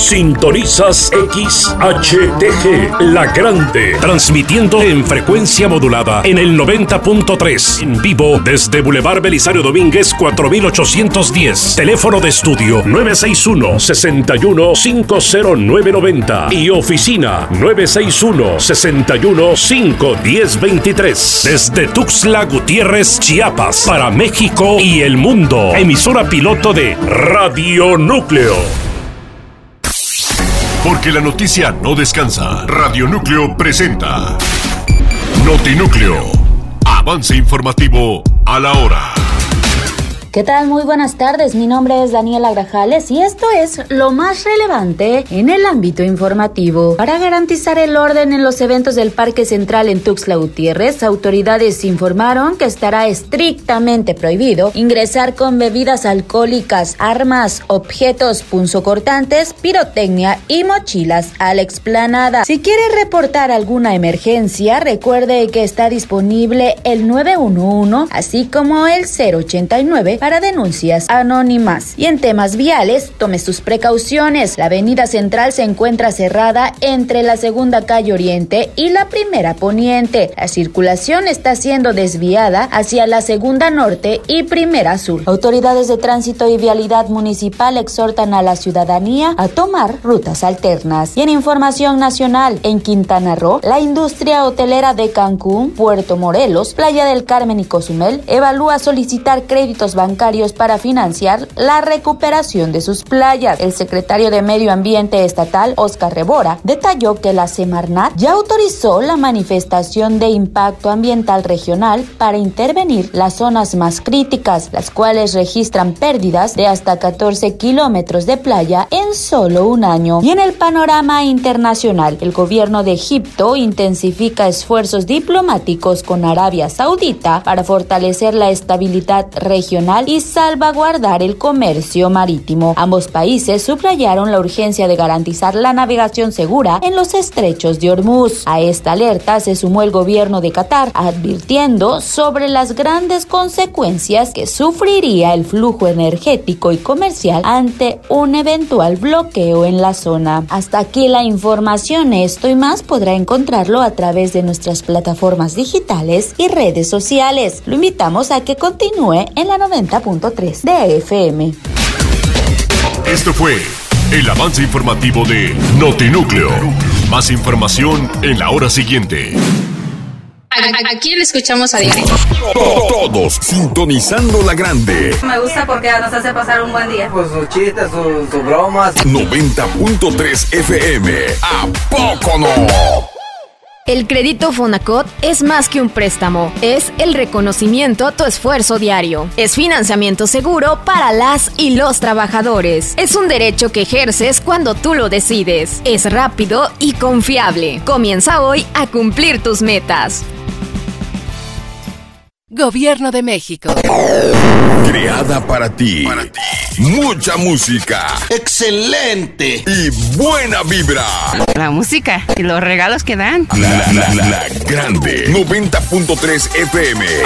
Sintonizas XHTG, La Grande, transmitiendo en frecuencia modulada en el 90.3, en vivo desde Boulevard Belisario Domínguez 4810. Teléfono de estudio 961-61-50990 y oficina 961-61-51023. Desde Tuxtla Gutiérrez, Chiapas, para México y el mundo. Emisora piloto de Radio Núcleo. Porque la noticia no descansa. Radio Núcleo presenta Notinúcleo. Avance informativo a la hora. ¿Qué tal? Muy buenas tardes, mi nombre es Daniela Grajales y esto es lo más relevante en el ámbito informativo. Para garantizar el orden en los eventos del Parque Central en Tuxtla Gutiérrez, autoridades informaron que estará estrictamente prohibido ingresar con bebidas alcohólicas, armas, objetos punzocortantes, pirotecnia y mochilas a la explanada. Si quiere reportar alguna emergencia, recuerde que está disponible el 911, así como el 089 para denuncias anónimas. Y en temas viales, tome sus precauciones. La avenida Central se encuentra cerrada entre la segunda calle Oriente y la primera Poniente. La circulación está siendo desviada hacia la segunda Norte y primera Sur. Autoridades de tránsito y vialidad municipal exhortan a la ciudadanía a tomar rutas alternas. Y en información nacional, en Quintana Roo, la industria hotelera de Cancún, Puerto Morelos, Playa del Carmen y Cozumel evalúa solicitar créditos bancarios para financiar la recuperación de sus playas. El secretario de Medio Ambiente Estatal, Oscar Rebora, detalló que la Semarnat ya autorizó la manifestación de impacto ambiental regional para intervenir las zonas más críticas, las cuales registran pérdidas de hasta 14 kilómetros de playa en solo un año. Y en el panorama internacional, el gobierno de Egipto intensifica esfuerzos diplomáticos con Arabia Saudita para fortalecer la estabilidad regional y salvaguardar el comercio marítimo. Ambos países subrayaron la urgencia de garantizar la navegación segura en los estrechos de Hormuz. A esta alerta se sumó el gobierno de Qatar, advirtiendo sobre las grandes consecuencias que sufriría el flujo energético y comercial ante un eventual bloqueo en la zona. Hasta aquí la información. Esto y más podrá encontrarlo a través de nuestras plataformas digitales y redes sociales. Lo invitamos a que continúe en la 90.3 de FM. Esto fue el avance informativo de Notinúcleo. Más información en la hora siguiente. Aquí le escuchamos a diario. Todos sintonizando La Grande. Me gusta porque nos hace pasar un buen día. Pues sus chistes, sus bromas. 90.3 FM. ¿A poco no? El crédito Fonacot es más que un préstamo, es el reconocimiento a tu esfuerzo diario. Es financiamiento seguro para las y los trabajadores. Es un derecho que ejerces cuando tú lo decides. Es rápido y confiable. Comienza hoy a cumplir tus metas. Gobierno de México. Creada para ti. Mucha música. ¡Excelente! Y buena vibra. La música y los regalos que dan. La Grande. 90.3 FM.